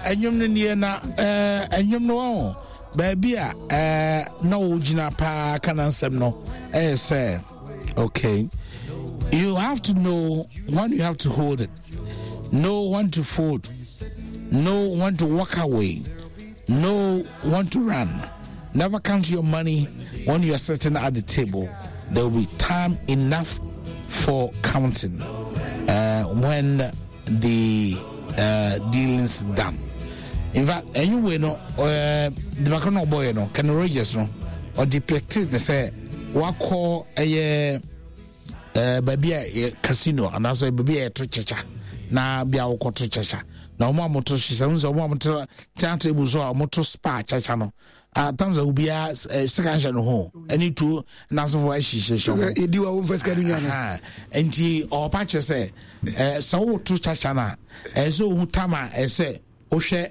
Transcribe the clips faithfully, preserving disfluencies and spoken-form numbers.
enyum ne nie na eh enyum no baby a eh na ojina pa kanansem no eh say okay, you have to know when you have to hold it, know when to fold, know when to walk away, know when to run. Never count your money when you are sitting at the table. There will be time enough for counting uh, when the uh, dealing's done. In fact, anyway, no, uh, the Macron boy, no, can Rogers, no, or depicted the say, what call a uh, baby a casino, and also a baby a treacher. Na bia wo koto chacha na omo amoto hisa unzo omo amoto table so amoto spa chacha no at times will be a second no ho any two na so for hisa so e di wa wo first card nyana enti o pa che say eh so wo to chacha na eh so hu tama eh say o hwe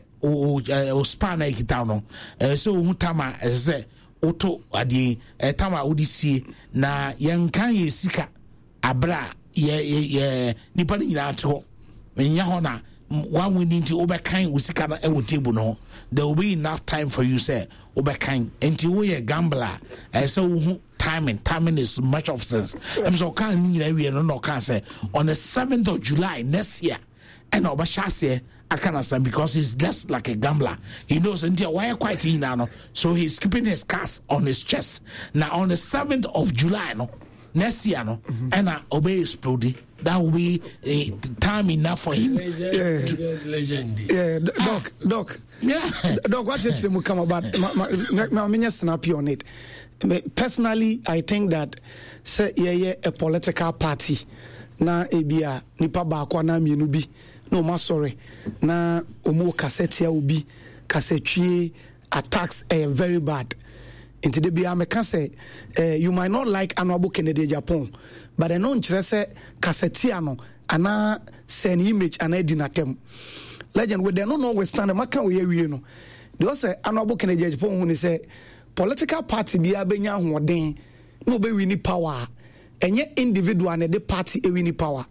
o spa na ikita no eh so hu tama eh say oto ade eh tama odisi na yenkan ye sika abra ye ye nipa ni nyina to Menya hona one we need to overkind usika na ewo table no, there will be enough time for you say overkind until we a gambler and so timing timing is much of sense. I'm so can we no no can say on the seventh of July next year and obashase akana because he's just like a gambler. He knows until why quite in now, so he's keeping his cash on his chest. Now on the seventh of July no next year no mm-hmm. and I obey explode. That will be uh, time enough for him. Legend, yeah, to, legend. Yeah, doc, doc. Yeah, doc. What's it to come about? I'm just snappy on it. Personally, I think that say yeah, yeah, a political party na ebia nipa ba kwa na mienu bi no ma sorry na omo cassette ya ubi cassette attacks are very bad. Into the be I can say you might not like Honorable Kennedy Japan, but I know say Cassetiano and I send image and I didn't attempt. Legend with they don't know stand the can we you know. They say Honorable Kennedy Japan when he say political party be a benya who den no be we need power. And yet individual and the party e we need power.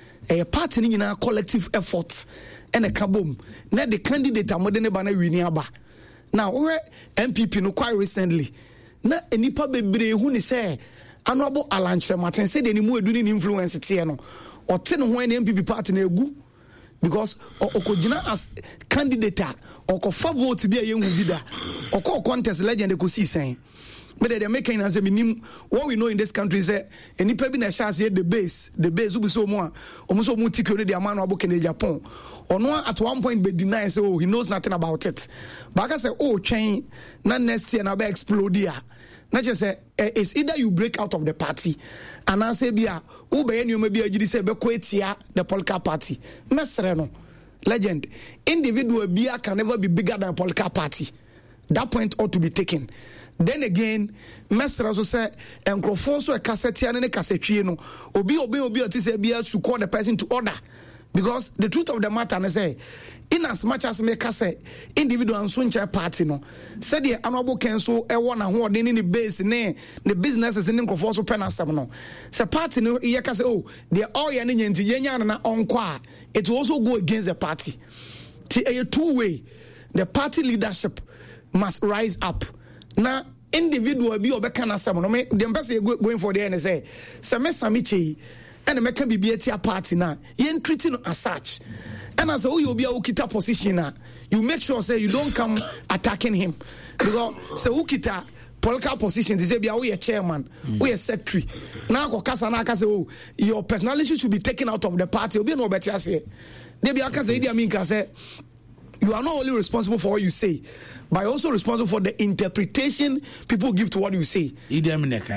A party in a collective effort and a kaboom. Now the candidate are more than a banner we need aba. Now, where M P P no quite recently, na enipa bebre hu ni say Honorable Alan Martin said any more doing influence tie no. Or ten when M P P party na egu because okojina as candidate or ko fa vote bi ayen hu bida. Or ko contest legend ko see saying. But they making as a minimum what we know in this country is that any people na chance here the base the base will be so more almost so much security the man about Kennedy Japan or no at one point be deny say oh he knows nothing about it but I say oh chain na next year na be explode here not just say it's either you break out of the party and I say bia who be any maybe agidi say be quetia the political party mesre no legend individual bia can never be bigger than a political party. That point ought to be taken. Then again, Master also said, and Crofoso a cassette and a cassette, no, obi obi obi say be to call the person to order. Because the truth of the matter, I say, in as much as me cassette, individual and sunshine party, no, said the honorable council, a one and one in the base, ne, the businesses in Crofoso Penasam, no. So party, no, you can say, oh, they're all yan in Yan and on qua. It will also go against the party. A two way, the party leadership must rise up. Now, individual be obeka na some no me the embassy going for the N S A se me samichi and me can be be a party na yen treating as such and as oh you be a ukita position na you make sure say you don't come attacking him because say ukita political position they say be we a chairman mm. we a secretary now ko kasa na kasa oh your personality should be taken out of the party obi no better say they be aka say idi amin ka say you are not only responsible for what you say, but also responsible for the interpretation people give to what you say. Yeah,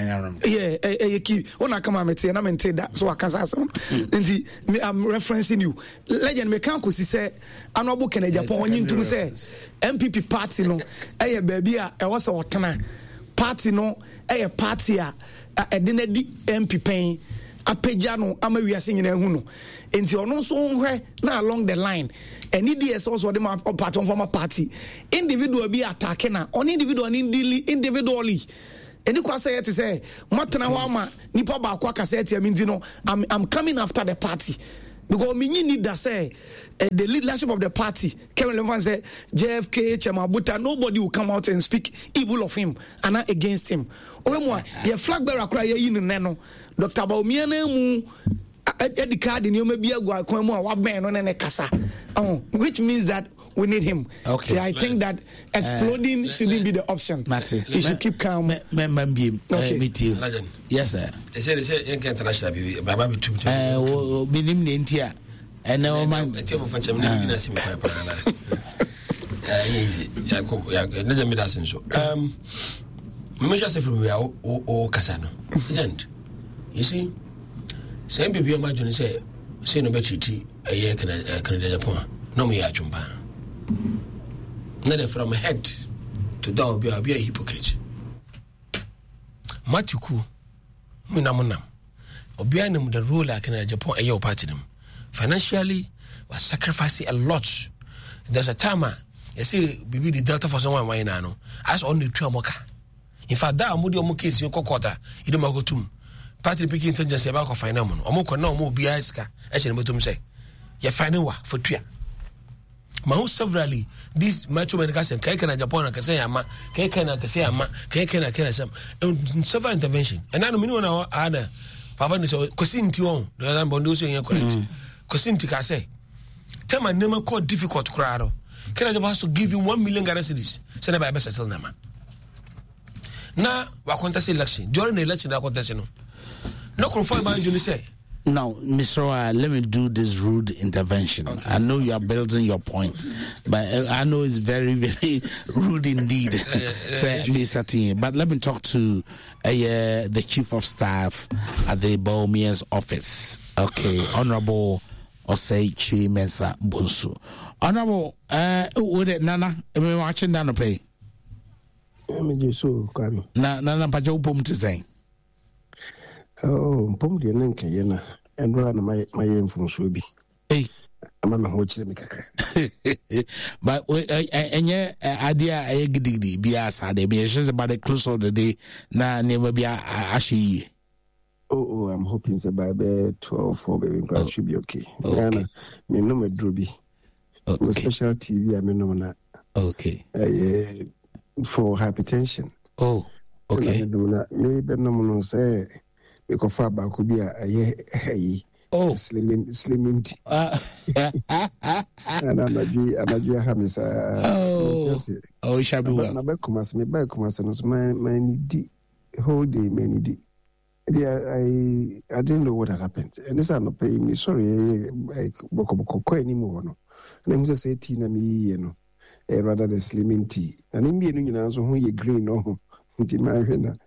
eh, key. When I come and say, and I'm say that, so I can say something. I'm referencing you. Legend me can't say, Honorable Kennedy Japan. You to say, M P P party no, eh, baby, I was a watana party no, eh, party ah, eh, didn't di M P P. Apejano ama we are singing in huno enti ono so hwe na along the line any D S also dem part of former party individual be attacking na on individual individually any kwasa yet say matena ho ama nipa ba kwa kasa yet am no I'm I'm coming after the party because minyi need that say uh, the leadership of the party Kevin Levan say J F K Chemabuta, nobody will come out and speak evil of him and not against him. Omo ye flag bearer cry ye no neno Doctor Bawumia na mu edi card ni o ma bi agwa kwan mu a wa ben no ne kasa. Oh, which means that we need him. Okay. So I think that exploding uh, shouldn't be the option. Maxi. You should keep calm. Me, me, me, me, okay. Uh, meet you. Legend. Yes, sir. They say, they say, international baby. Baba be too. Uh, we minim ne ntia. And now man. The table for them. We na see me papa na. Uh, easy. Ya ko ya. Legend me that so. Um, me just say from we o o kasano. Legend. You see, same baby o imagine say say no be chiti. Aye kana kana Japan. No me ya chumba. Not from head to down, be a, be a hypocrite. Matuku, Munamunam, Obianum, the ruler can Japan, a year party them. Financially, was sacrificing a lot. There's a timer, you see, be the delta for someone, why nano, as only two moka. In fact, that Moody Omukis, your cockota, you don't go to party picking intelligence about a phenomenon, or more no more be iska, as you know, say, you're finding what for two. Mahu severally this macho medication keke na Japan ka say ama keke na ka say ama keke na kena sam several intervention and I no me na ana papa ni so kosinti won the other bondo so yen correct kosinti ka say tema nema call difficult crowd kena Japan has to give you one million Ghana cedis say na ba be settle na ma na wa contest election during the election na contest no no confirm ba you say. Now, Mister Uh, let me do this rude intervention. Okay. I know you are building your point, but I know it's very, very rude indeed. Say, Mister T. But let me talk to uh, uh, the Chief of Staff at the Bawumia's office. Okay, Honorable Osei Chi Mensa Bonsu. Honorable, uh, would it Nana? Am I watching Nana pay? Na Nana Pajo Pum to say. Oh, pom de nan kan yana en dora na my my info bi eh ama me ho chire me kaka but enye idea ay gidigidi bi asa de be just about the close of the day na never be ashi. Oh oh I'm hoping say by twelve for baby oh. Should be okay yana me no me dro bi okay. Special T V I me no na okay uh, for hypertension oh okay me be no no say because far back could be a ye oh slimming slimming ah and I'm a G I'm a G Hamis oh oh shabu na be kuma se me ba kuma se no my my di whole day many di I I didn't know what had happened and this are not paying me sorry I boko boko ko any mo no na me say tea na me ye no rather than slimming tea and me no nyina so ho ye green no nti ma hwe na.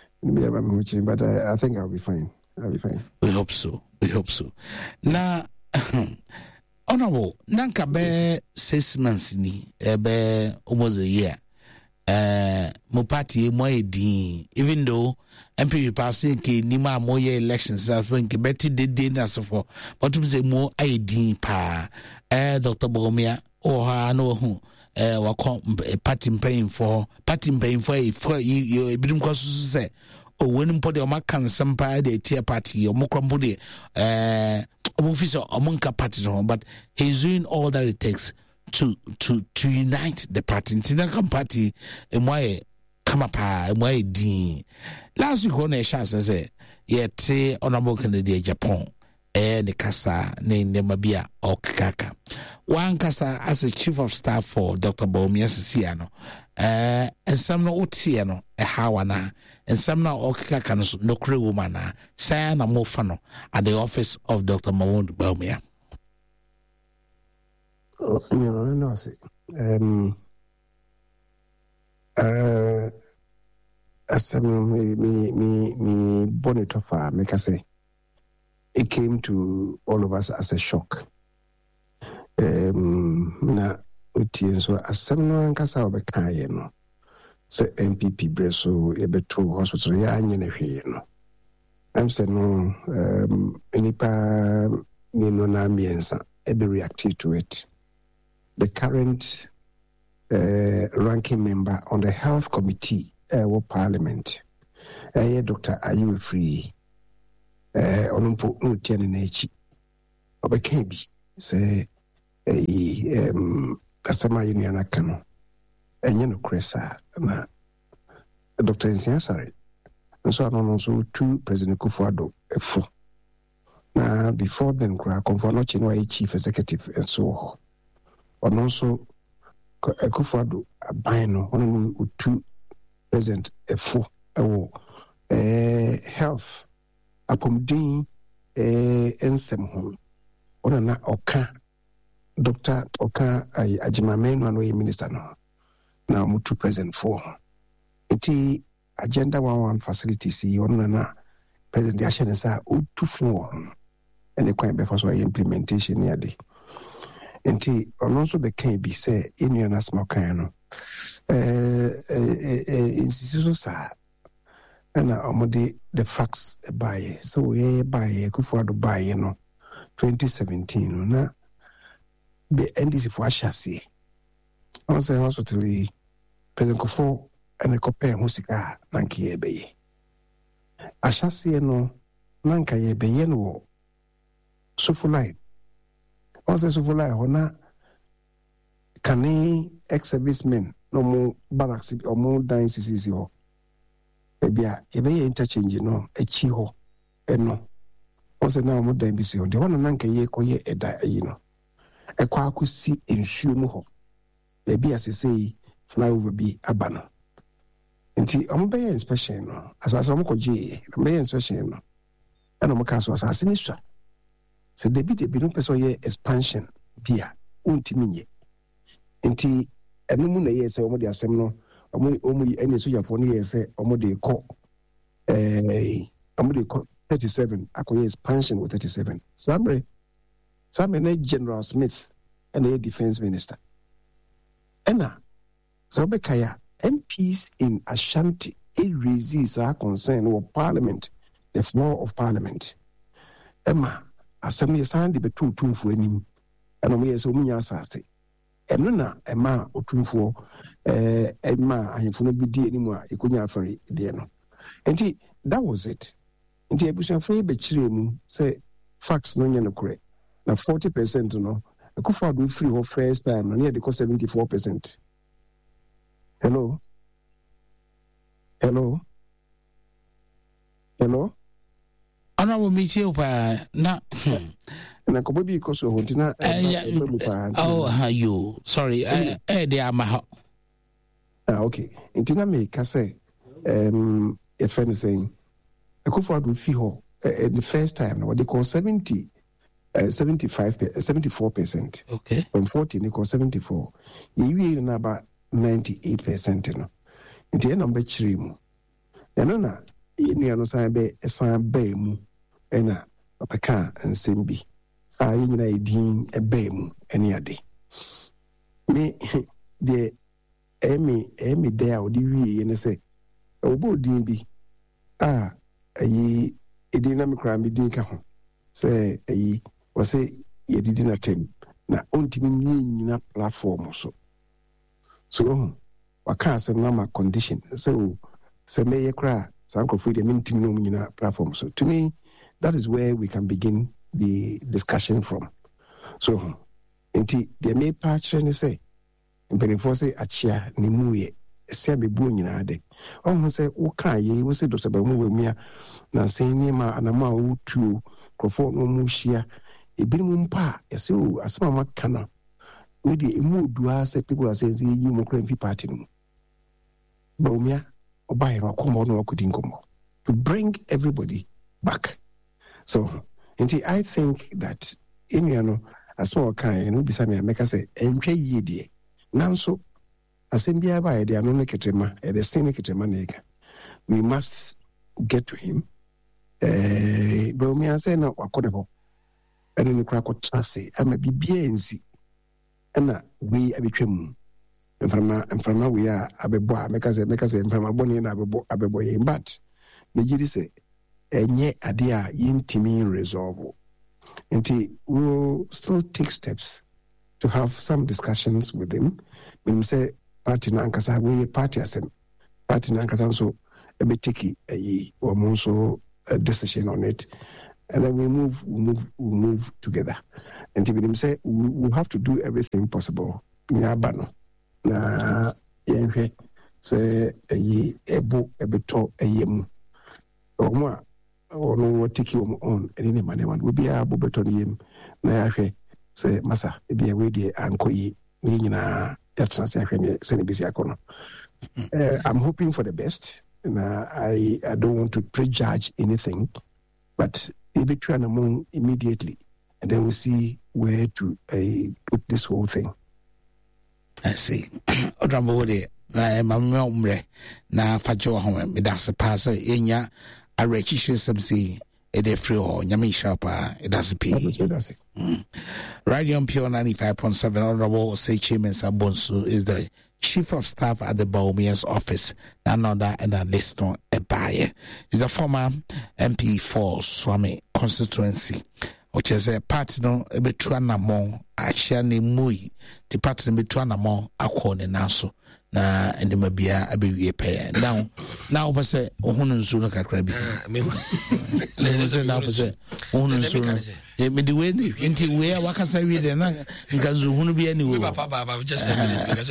But I, I think I'll be fine. I'll be fine. We hope so. We hope so. Now, Honorable, nanka be six months ni, be almost a year. Uh, mo party mo edin, even though M P passing ke nima mo ye elections as when ke beti de de na so for, but we say mo edin pa. Eh, Doctor Bawumia, oh ha no hu. Uh, wakɔ party paying for party paying for a for you a bit because say oh when put your mark can some the tier party or more company uh officer among party but he's doing all that it takes to to to unite the party Tinaka party and why come up and why din last week on a chance say yet honorable candidate Japan eh the kasa ne nemabia okaka one kasa as a chief of staff for Doctor Bawumia Sisiano eh and some no otiano e hawana and some now okaka no no kre woman say na mo fano at the office of Doctor Bawumia. Oh, no, no, see. Um uh as me me me me bonnet of uh, make I say it came to all of us as a shock. Um, na uti so asem no ankasa obeka ye no. Se M P P breso e beto hospital ya anye na hwe no. I'm saying no um nipa ni no na miensa e be reactive to it. The current uh, ranking member on the health committee uh, of parliament, uh, Doctor Ayu Free. Eh onumpo no tiane na echi ɔbɛka bi sɛ ɛyi um asɛm a yɛnua no aka no ɛnyɛ nokorɛ saa na Doctor Nsia Sare nso ano no nso tu President Kufuor ɛfo na before then kora Komfo Anokye no ayɛ chief executive nso wɔ hɔ ɔno nso Kufuor aban no ɔno no tu President ɛfo ɛwɔ ɛɛ health apɔmuden ɛɛ nsɛm ho ɔno na ɔka Doctor Oka Ajimame no ano minister no na mutu president for enti agenda one one facilities yi ɔno na president de ahyɛ ne nsa otu for ɛne kwan bɛfa so ayɛ implementation ne ade enti ɔno nso bɛka bi sɛ enua na asma kan no ɛɛ ɛɛ insisi so saa ɛna ɔmode the facts baayɛ so yɛyɛ baayɛ Kufuor baayɛ no twenty seventeen no na the N D C for Ashasi. I was a hospital, President Kufuor and a copay Husika, Nanki Ebeye. Ashasi no, Nanka Ebeye no, Sufulai. I was a Sufulai, Hona, Kane ex servicemen, no more barracks or more dying C C C. Ebea, Ebeye interchange, no, a chiho, and no. Was a now more than B C. The one Nanka ye koye eda, you know. Ekwa akusi nsuo mu ho ebi asese flyover bi aba no nti omo be inspection no asase omo koje be inspection no ana omo ka so asase ni sua se debi debi no person ye expansion bia untimi nye nti enu mu na ye se omo de asem no omo omo ene so yafo no ye se omo de ko eh omo de ko thirty-seven akoye expansion with thirty-seven sabre Some General Smith and a defense minister. Ena, Zabekaya, M Ps in Ashanti, it resists our concern with Parliament, the floor of Parliament. Emma, Assembly signed the two two for him, and we as Omuya Sasti. Emma, Emma, or two for Emma, I have not been anymore, you couldn't have for it, dear. And that was it. And the Abusian Free Betchrim say facts no no correct. Now forty percent no, a Kufuor do free her first time, and here they cost seventy-four percent. Hello? Hello? Hello? Honorable Michio pa na na ko bi ko so hontina oh how you sorry eh eh they are my ah okay intina me ka say um a friend saying a Kufuor do free her the first time what they call seventy Uh, seventy-five, seventy-four percent. Okay. From forty, they call seventy-four. You will about ninety-eight percent. No. In the number three, and no, you know, sign be a sign bay mu, and a car and simbi. I in a dean a bay mu, any day. Me, the Emmy, Emmy there, or the we, and I say, oh, bo dimbi. Ah, a ye, a dynamic crime, be dinka. Say, a ye. Was say ye didn't attempt na ontimi na platform so so waka say na condition so say me kra sanko free the mintim no nyina platform so to me that is where we can begin the discussion from so enti the me patch ni say impedifo say achia ni muye se be bu nyina de on say wo ka ye wo say Doctor Bamu wemia na say ni ma anama wo tu krofo no mu hia ebinum mpa yesi o asema makana we dey emu dua say people are saying yi mo kran fi party no Baumia obai ro komo no akudi nkomo to bring everybody back so indeed I think that in you know asema kan no bisa me make say entwe yi die nanso asem bia ba e dey no ne ketema e dey sin ne ketema na eka we must get to him eh Baumia say na wakodebo and in the crack of Tracy, I'm a B B N C. And we are between and from and from we are a boy, make us make us from a bonny and a boy, but the Jidi say, and yet a dear intimate resolve. And he will still take steps to have some discussions with him. When we say party Nankasa, we party as him, party Nankasa, so a bit ticky, a ye or also a decision on it. and then we move, we move, we move together. And to be say, we will have to do everything possible. Nyabano na yenhwe se eyi ebo ebeto eyemu. Omwa ono wotiki omo on eni mane wan. We be abo beto yem na yahwe se masa ebi ewe di ankoyi ni nyina yatra se yahwe ni se ne bisi akono. I'm hoping for the best. And uh, I, I don't want to prejudge anything, but maybe try and among immediately, and then we'll see where to uh, put this whole thing. I see. Odrambo na mamma umre na fajo home me das pass enya arechishi samsi e de free ho nyame shapa e das p. Radio Pure ninety-five point seven Honorable Say Chairman Sabonsu is the Chief of Staff at the Bahumia's office, none other than Liston Ebaye. He's a former M P for Swami constituency, which is a party no Betranamon, Achani Mui, the party Betranamon, Akon and Naso, na and the Mabia Abbey pay. Now, now, was a Ohunzuna Krabi. Let me say, now, was a Ohunzuna. They made the way into where Wakasa with the Gazu be anyway. Papa, just a minute because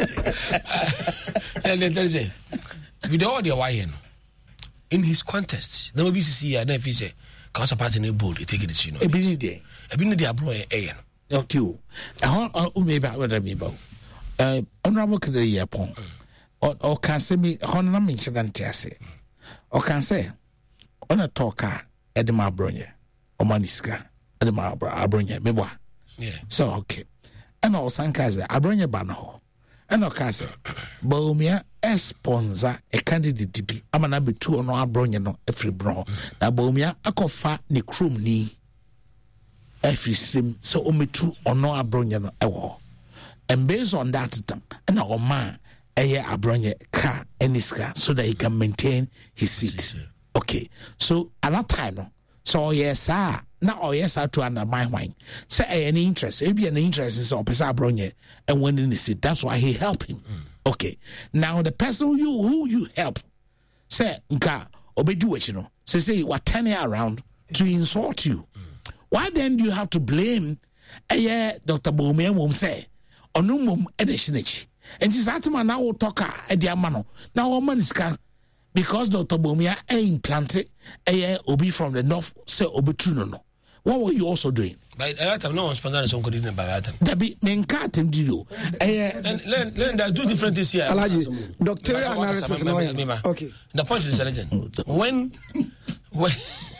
with all the Hawaiian in his contest, the O B C C and F C Council Party in bold, take it, you know. A busy day. A busy day, bro, a not you. I maybe I would have been about. Uh, honorable to the year pong or can say me honor mention and tesse or can say on a talker Edema Bronya or Maniska Edema Abronya Meba. Yeah. So okay. And all Sankaza Abronya Banaho. And no case Baumia a sponsor a candidate to be Amana be two or no Abronya no every bro. Now Baumia a cofa ni crum ni every slim so only two or no Abronya no ewo. And based on that, and our man, a abronye car and his car so that he can maintain his seat. Okay. So at that time, so yes, sir. Now, oh yes, I to under my wine. Say any interest, maybe an interest is opposite abronye and when in the seat. That's why he helped him. Mm. Okay. Now the person who you who you help, say nka obedu you know. Say say you are turning around to insult you. Mm. Why then do you have to blame? Eh, Doctor Baumia won't say. Onumum edeshinichi. And this atman now talk at the amano. Now woman is because Doctor Baumia implanted a obi from the north say obetruno. What were you also doing? By that time, no one sponsored some couldn't by that time. That be menkatim do you. And learn that do different this year. Alaji, doctoral analysis. Okay. The point is legend. When when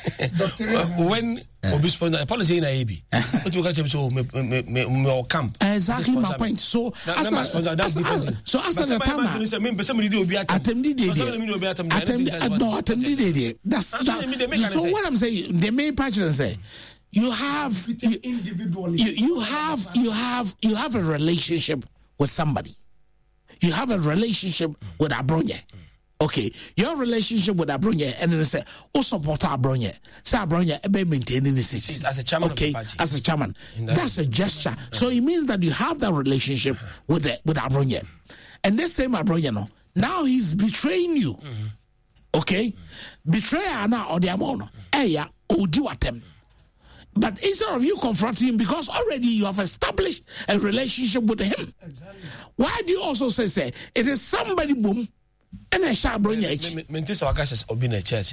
when Obi sponsor policy in A B. What you got him so me me me camp. Exactly my point. So as so as the time somebody do Obi atem di dey. Atem no atem di dey. That's so what I'm saying. The main person say you have you, individually you, you have you have you have a relationship with somebody. You have a relationship with Abronye. Okay, your relationship with Abronye and then say, oh, support Abronye. Say Abronye, ebe maintaining the seat. As a chairman okay, of the party. As a chairman. That That's a gesture. Yeah. So it means that you have that relationship with the, with Abronye. And this same Abronye, no, now he's betraying you. Mm-hmm. Okay? Mm-hmm. Betrayer now or the amount. Eh, yeah, do attempt. But instead of you confronting him, because already you have established a relationship with him. Exactly. Why do you also say, say, it is somebody, boom, and I shall bring you. Mentis or Cassius or been a church.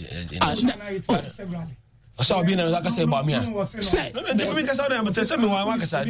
So I've been like I say about me. Say, because I am telling me why I said,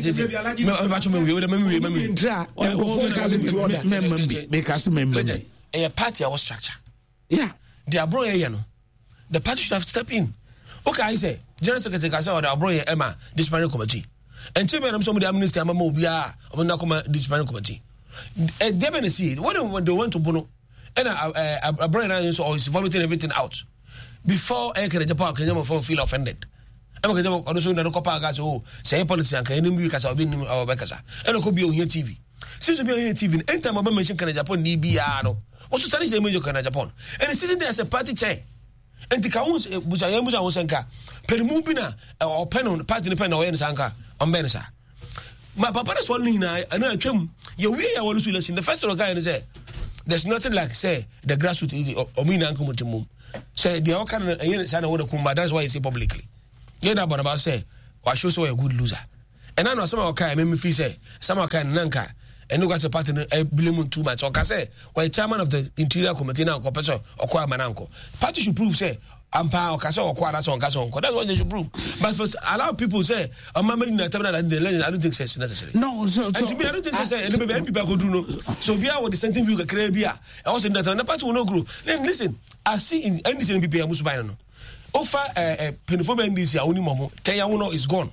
make us remember a party our structure. Yeah, they are bro. The party should have stepped in. Okay, I say, General Secretary Kasa or the Abroye Emma disciplinary committee. And Chairman of some of the minister Emma Mobia of the Nakoma disciplinary committee. And Devon see when they went to Bono and a brain is vomiting everything out. Before I can Japan can feel offended. I'm going to also know Copa gas oh say policy and can you because I've been our Becasa. And it could be on your T V. Seems to be on your T V. Anytime I mention Can Japan D B R. What's the study major Can Japan? And it's sitting there as a party chair. And the Kaus, which I am with our Sanka, Permubina, or Penon, party the pen or Sanka, on Benesa. My papa's one Nina, and I came, you way I want to listen. The first guy is there. There's nothing like, say, the grassroots or Mina and Kumutimum. Say, the all kind of a unit, I want to come, but that's why I say publicly. You know about say, I show so a good loser. And I know some of kind, me feel say, some of kind nanka, and look at the partner, I blame too much. Or can say, why chairman of the Interior Committee now, Professor or Kwa Mananko. Party should prove, say, Ampa or Casso or Quara on Casson. That's what they should prove. But for allow people say, I'm in the terminal and the legend, I don't think it's necessary. No, so, so and to me, I don't think it's necessary. And people could do no. So be out the same thing you can create beer. I was in that, and the party will not grow. Then listen, I see in any people, I must buy no. Offer a penifome N D C, only Momo, Kayawuno is gone.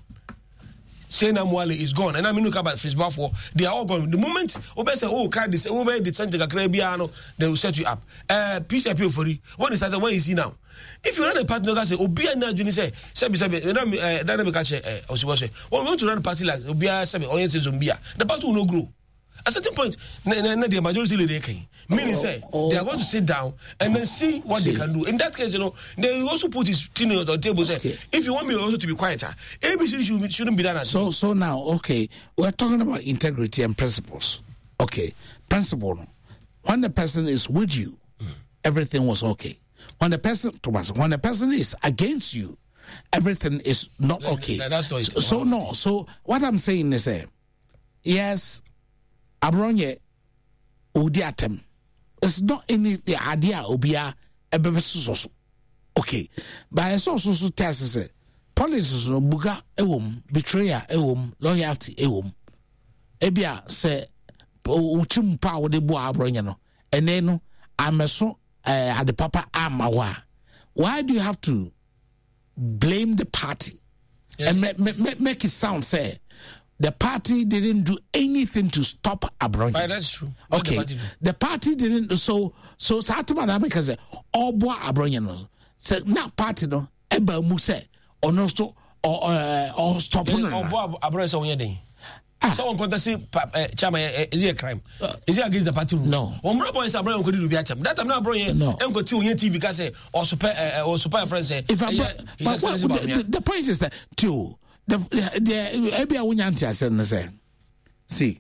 Sena Mwale is gone. And I mean, look about Facebook for they are all gone. The moment Obe say, oh, card this, Obe the Santa Caribbeano, they will set you up. Uh, peace appeal for you. What is that? Where is he now? If you run a party, you say, Obia na Juni say, Sabi Sabi, Dynamic Catch, or she was say, well, we want to run a party like Obia Sabi, or Yense Zumbia. The party will not grow. At a certain point, the majority of the day, meaning say, they are going to sit down and then see what see. they can do. In that case, you know, they also put his thing on the table, say, okay. if you want me also to be quieter, A B C should, shouldn't be done as so. So now, okay, we're talking about integrity and principles. Okay, principle. When the person is with you, mm. everything was okay. When the person, Thomas, when the person is against you, everything is not okay. That, that's not so, so no. So what I'm saying is, uh, yes. Abronye odi atem. It's not any the idea obia ebebesoso. Okay. But I saw so so test say policies no buga ewom, betrayal ewom, loyalty ewom. Ebia say utim pa wo de bo abronye no. Ene no ameso eh ade papa amawa. Why do you have to blame the party? Yeah. And make, make, make it sound say the party didn't do anything to stop Abronye. Right, that's true. What okay, the party, the party didn't. So, so Satima Namika said, "All boy Abronye no." So now party no, Eba Muse or no stop or or stop. All boy Abronye so when someone contesting Chama is it a crime? Is it against the party rules? No. When Abronye is Abronye could do be at him. That time now Abronye no. And go to your T V can say or super or super friends say. If I, but the, the point is that too. The the maybe I wouldn't say. See,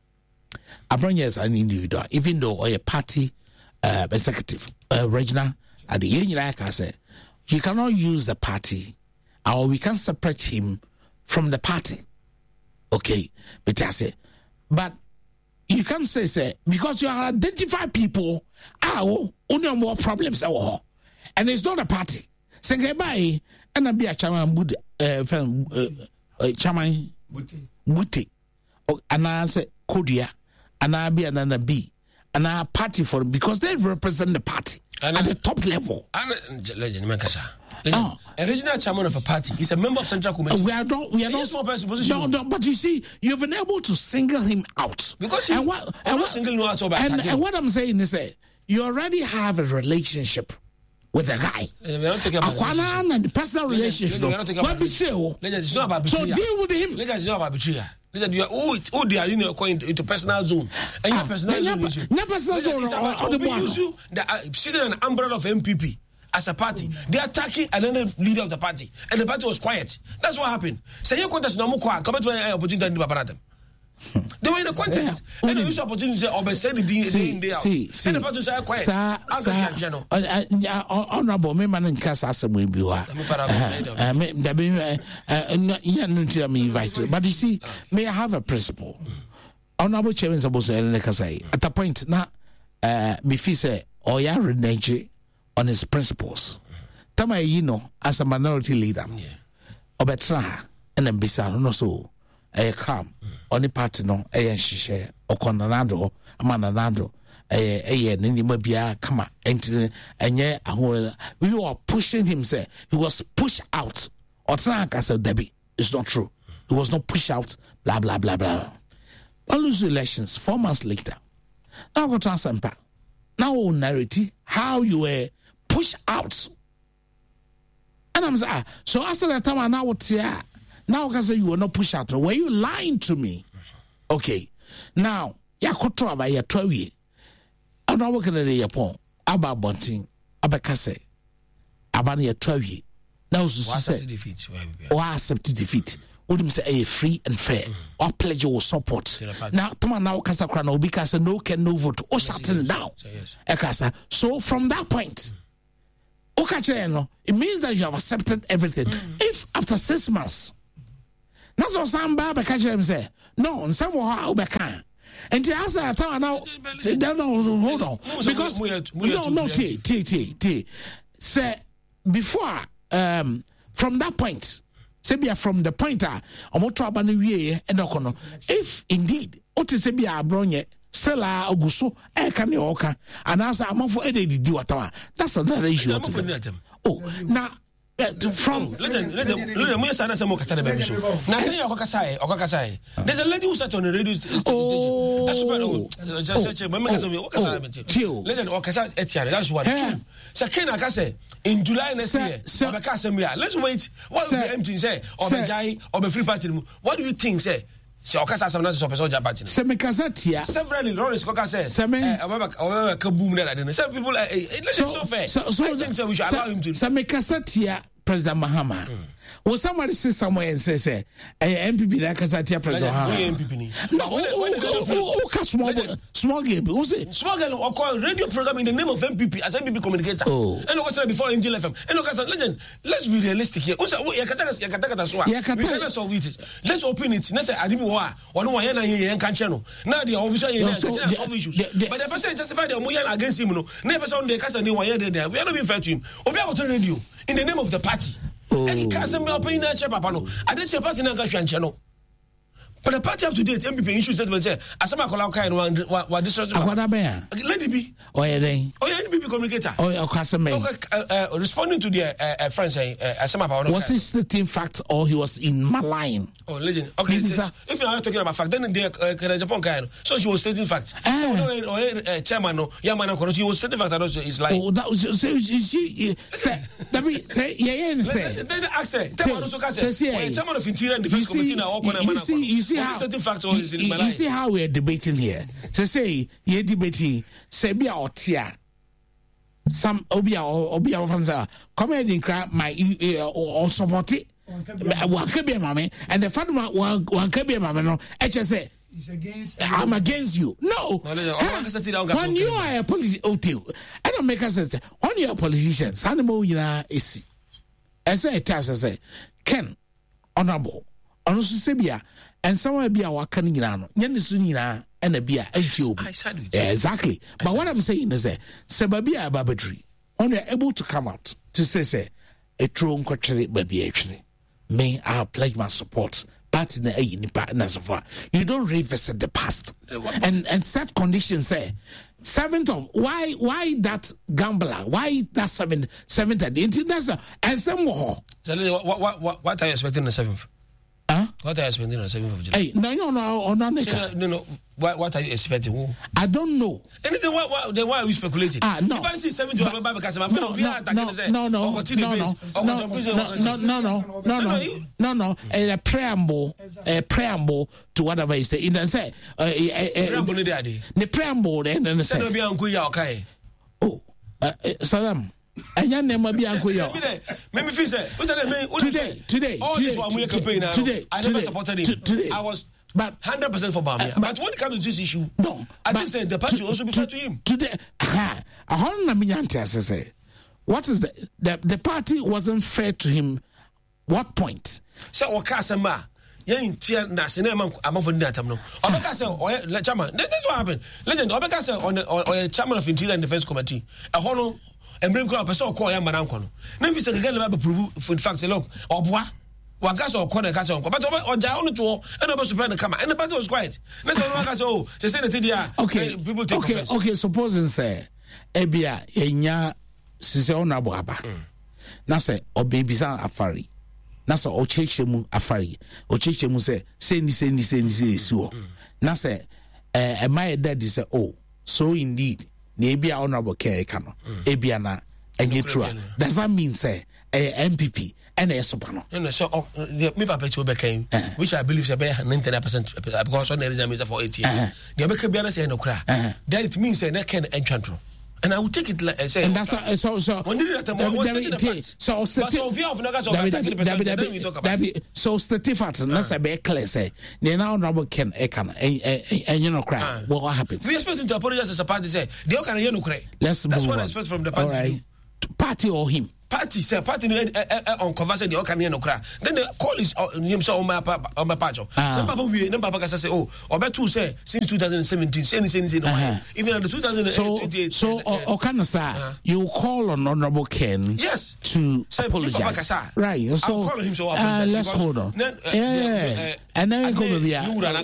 Abronye is an individual, even though or a party uh, executive, uh, regional at the union, like I said, you cannot use the party, or we can separate him from the party. Okay, but I say, but you can say say because you are identify people, oh, only more problems, oh, and it's not a party. Say bye, and I be a chairman would. Uh, uh, chairman Buti, and I say Kodia, and I be another B, and I party for them because they represent the party and at the top level. And legend, oh. A regional chairman of a party is a member of Central Committee. We are not, we are not. No, no, but you see, you've been able to single him out because he, and what, and what, single out so and, and what I'm saying is that you already have a relationship with a guy. We're not talking about relationship. And the personal relationship. We're not talking about betrayal. It's not about betrayal. So deal with him. It's not about betrayal. You are oh, oh, they are you know going into personal zone, and your personal zone is you. Not personal zone. We use you. They are sitting on the umbrella of M P P as a party. They are attacking another leader of the party, and the party was quiet. That's what happened. Say you contest no more quiet. Come to an opportunity to do they were in the contest, yeah. And the use opportunity to say, "Oh, but say the day in day out." And the party say, "Quiet." Sir, sir, honorable, me man in casa some will be what. Me, that be, yeah, no, me invited. But you see, may I have a principle? Honorable Chairman supposed to say at the point now, uh, me feel say, "Oh, yeah, renege on his principles." Tama, you know, as a minority leader, Obetra and then Bisa, no so. A calm on the party no a share or conanado a mananado a nindimabia kama and and yeah we were pushing him say he was pushed out or I said Debbie it's not true he was not pushed out blah blah blah blah. I lose elections four months later now go to Asampa now narrative how you were pushed out and I'm saying so after that time I now what yeah. Now, because you were not pushed out, were you lying to me? Okay. Now, yakoto aba ya twawie. I'm not working at the Yapon. Aba bunting. Aba kase. Aba ya twawie. Now, so say defeat. Or accept defeat. Would say a free and fair. Or pledge your support. Now, Toma now kasa krano because no can no vote. Or shutting down. Ekasa. So from that point. It means that you have accepted everything. Mm. If after six months. That's what some Baba catch them say. No, some how Obeka. And the answer I thought now, hold on. Because, no, no, T, T, T, T. Say, before, um, from that point, Sebia from the pointer, if indeed, Otisebia Bronye, Stella Augusto, Ekani Oka, and as a month for Eddie Duatawa. That's another issue. Oh, now. Uh, from let them let them let them say na say mo kasa na baby show na say o kasa e o kasa e there's a lady who sat on the radio station that's super no just say mama kasa me o kasa let them o kasa etiare that's what two say ken akasa in July next year o be kasa me let's wait what will be empty say o be jai o be free party what do you think say say o kasa some not so person party say me kasa tia several Lawrence Koka say eh o be o be ka boom there some people let's so fair I think so we should allow him to say me kasa tia President Mahama. Mm. Well, somebody says somewhere and says, eh, M P P that Kasatia President Mahama. No, oh, small small game. Who's it? Small game or call radio program in the name of M P P as M P P communicator. Oh. And what's that before Angel F M? And legend, let's be realistic here. We cannot solve it. Let's open it. Let's say Adimu Wa, one one and a canchano. Now the official solve issues. But the person justified the Moyan against him. No, never saw the Casa New there. We are not being fair to him. Obey to radio in the name of the party. Oh. And he can't say me opinion that papa no. I didn't say party na gashan channel. But the party up to date M P P issue statement say asama kola kai no wa wa this agwada be ya. Lady B. Oh yeah then. Oh yeah M P P communicator. Oh yeah kwaseme. Okay, uh, responding to the uh, uh, friends say uh, asama papa no. Was he stating fact or he was in malign? Oh legend. Okay, so, if you are talking about fact then the uh, Japan guy no. So she was stating facts. Uh, so no uh, chairman no yaman no she was stating fact that is lying. Oh that was so she say that me say yeah yeah say. Then ask say chairman also say chairman of interior and defense committee na work on man. You see how you, you see how we're debating here. So say you're debating say be out here. Some obia obia fanza come in cry my or support it. One can be mommy and the fact one one can be mommy no H S A I'm against you. No. When you are a police okay. I don't make us say when you are politicians animal you know is I say it as I say Ken honorable ono so sebia and somewhere be our can nyina no nya ne so nyina and a bia antio exactly but what I'm saying is that sebabia babadri on you able to come out to say say a true nkwatre baby actually may I pledge my support but in the you don't revisit the past and and set conditions say seventh of why why that gambler why that seventh seventh that's a, and some more what what what are you expecting on the seventh? Huh? What are you expecting on the seventh of July? Hey, no, no, no, no, no, so, no, no. What, what are you expecting? I don't know. Anything? Why? Why, then why are we speculating? Ah, no. If I see seventh of July, because my friend, we are attacking the no, no, no, no, no, no, no, no, no, no, no, no. A preamble, a preamble to whatever is the in the say. Preamble, the preamble, then the say. Oh, Salam. And your name will be Uncle Yo. Today, today, all this one we campaign now. Today, I never supported him. Today, I was but hundred percent for Bamia. Uh, but, but when it comes to this issue, no, I think say the party will also be fair to him. Today, ha, a whole namiante say, what is the, the the party wasn't fair to him? What point? So Wakasama. Yeah, in Tia National, I'm of the Atam. Obeka or chairman. That's what happened. Legend Obeka on the chairman of Interior and Defense Committee. A honor and bring up a so called Yamanankono. Never said again about proof for fact, say, look, or bois, one castle or corner castle, but or down to all, and about to find the camera, and the party was quiet. Let's all one castle, to say the T D R. Okay, people take okay, okay, supposing say, Ebia, Enya, Sisona Boaba. Now say, or babies are afari. Nasa ocheche mu afari ocheche mu say say ni say ni say ni say so na say eh my dad say oh so indeed na ebia honorable care kano ebia na enye true does that mean say eh M P P and eh sopa no no so me papa to be kan which I believe say be ninety-nine percent because on the reason is for eight years the be bia na say no kra that it means say na ken entwantro. And I will take it like I say. And that's uh, so so. When did that? So so certificate. That's a bit clear. Say, they now know can ekan and you know cry. What happens? We expect him to apologize as a party. Say they all can hear no cry. Let's that's what I expect from the party. All right. Party or him. party say party on converse the okay no kra then the call is him say on my on my patch some papa we no papa say oh obetu say since twenty seventeen say say say no even in the twenty twenty-eight so Okanasa you call on Honorable Ken yes to apologize right so I'll call him so uh, let's hold on yeah and then go be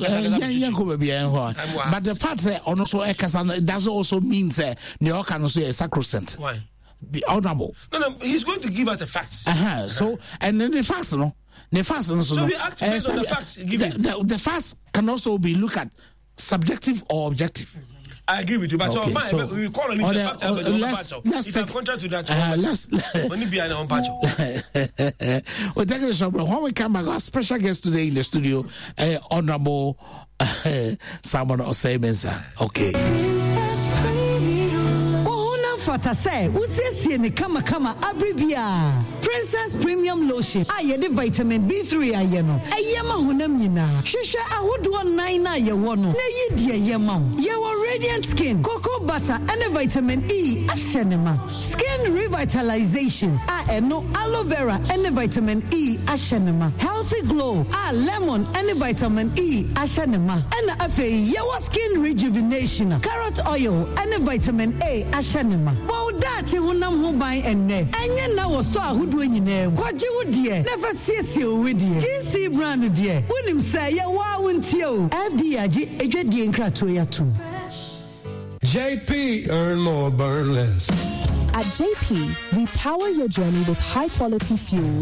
but the fact that also Ekasa does also mean that the Okan also is sacrosanct. Why? Be honorable. No, no, he's going to give us the facts. Uh-huh. So, and then the facts, no? The facts, no? So we act based uh, on the facts given. The, the, the facts can also be looked at subjective or objective. I agree with you, but okay, so, so we call on him the facts. Let's, let's if take, I contract to that, uh, let's, only be an on patch. We're taking a short break. When we come back, our special guest today in the studio, uh, Honorable uh, Simon Osei-Mensah. Okay. Fata say usiesie ne kama kama abribia Princess Premium Lotion aye de vitamin B three aye no eyema honam nyina hwehwe ahodo nine na ye wo no na ye die yema ye wo radiant skin cocoa butter and vitamin E ahyenema skin revitalization a eno aloe vera and vitamin E ahyenema healthy glow a lemon and vitamin E ahyenema and afei ye wo skin rejuvenation carrot oil and vitamin A ahyenema Bo dachi hunam ho ban enne enye na wo so ahodo nyina kwaje wo de never siesie o we de G C brand de wonim say ye wa wontie o F D agi edwadie nkrato ya to J P earn more burn less. At J P we power your journey with high quality fuel